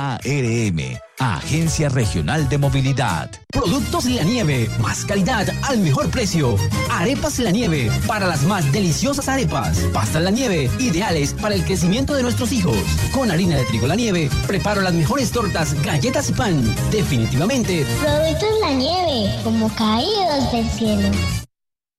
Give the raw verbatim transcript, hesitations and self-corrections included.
A R M, Agencia Regional de Movilidad. Productos La Nieve, más calidad al mejor precio. Arepas La Nieve, para las más deliciosas arepas. Pastas La Nieve, ideales para el crecimiento de nuestros hijos. Con harina de trigo La Nieve, preparo las mejores tortas, galletas y pan. Definitivamente, Productos La Nieve, como caídos del cielo.